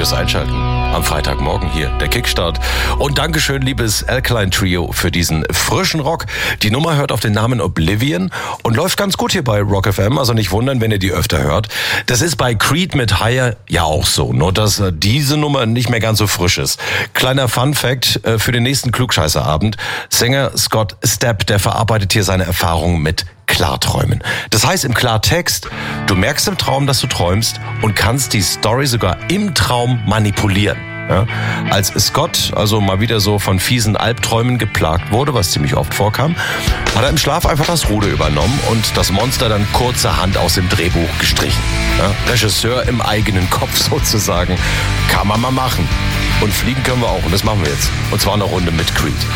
fürs Einschalten. Am Freitagmorgen hier, der Kickstart. Und Dankeschön, liebes Alkaline Trio, für diesen frischen Rock. Die Nummer hört auf den Namen Oblivion und läuft ganz gut hier bei Rock FM. Also nicht wundern, wenn ihr die öfter hört. Das ist bei Creed mit Higher ja auch so. Nur, dass diese Nummer nicht mehr ganz so frisch ist. Kleiner Fun-Fact für den nächsten Klugscheißerabend. Sänger Scott Stapp, der verarbeitet hier seine Erfahrungen mit Klarträumen. Das heißt im Klartext, du merkst im Traum, dass du träumst und kannst die Story sogar im Traum manipulieren. Ja, als Scott also mal wieder so von fiesen Albträumen geplagt wurde, was ziemlich oft vorkam, hat er im Schlaf einfach das Ruder übernommen und das Monster dann kurzerhand aus dem Drehbuch gestrichen. Ja, Regisseur im eigenen Kopf sozusagen. Kann man mal machen. Und fliegen können wir auch und das machen wir jetzt. Und zwar eine Runde mit Creed.